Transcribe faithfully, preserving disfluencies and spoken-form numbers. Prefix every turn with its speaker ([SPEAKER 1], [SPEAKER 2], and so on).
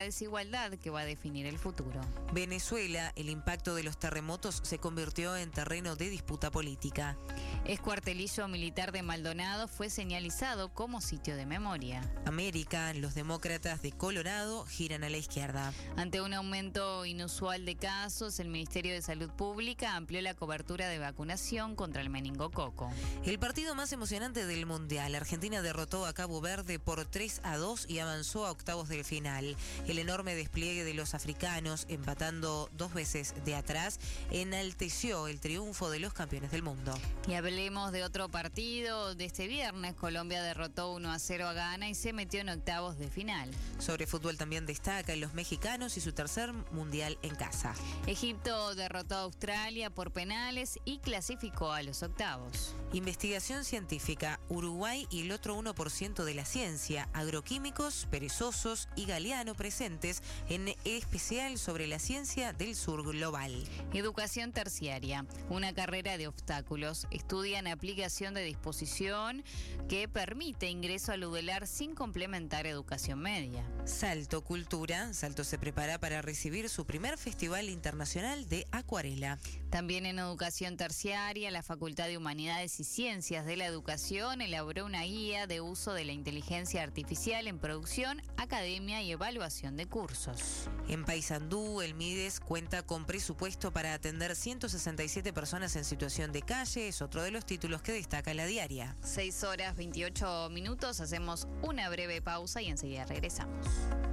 [SPEAKER 1] desigualdad que va a definir el futuro.
[SPEAKER 2] Venezuela, el impacto de los terremotos se convirtió en terreno de disputa política.
[SPEAKER 1] Escuartelillo militar de Maldonado fue señalizado como sitio de memoria.
[SPEAKER 2] América, los demócratas de Colorado giran a la izquierda.
[SPEAKER 1] Ante un aumento inusual de casos, el Ministerio de Salud Pública amplió la cobertura de vacunación contra el meningococo.
[SPEAKER 2] El partido más emocionante del Mundial. Argentina derrotó a Cabo Verde por tres a dos y avanzó a octavos del final. El enorme despliegue de los africanos, empatando dos veces de atrás, enalteció el triunfo de los campeones del mundo.
[SPEAKER 1] Y hablemos de otro partido de este viernes. Colombia derrotó uno a cero a Ghana y se metió en octavos de final.
[SPEAKER 2] Sobre fútbol también destacan los mexicanos y su tercer mundial en casa.
[SPEAKER 1] Egipto derrotó a Australia por penales y clasificó a los octavos.
[SPEAKER 2] Investigación científica. Uruguay y el otro uno por ciento de la ciencia. Agroquímicos, perezosos y Galeano presentes, en especial sobre la ciencia del sur global.
[SPEAKER 1] Educación terciaria. Una carrera de obstáculos. Estudian aplicación de disposición que permite ingreso al UDELAR sin complementar educación media.
[SPEAKER 2] Salto Cultura. Salto se prepara para recibir su primer Festival Internacional de Acuarela.
[SPEAKER 1] También en educación terciaria, la Facultad de Humanidades y Ciencias de la Educación elaboró una guía de uso de la inteligencia artificial en producción, academia y evaluación de cursos.
[SPEAKER 2] En Paysandú, el MIDES cuenta con presupuesto para atender ciento sesenta y siete personas en situación de calle. Es otro de los títulos que destaca la diaria.
[SPEAKER 1] seis horas veintiocho minutos, hacemos una breve pausa y enseguida regresamos.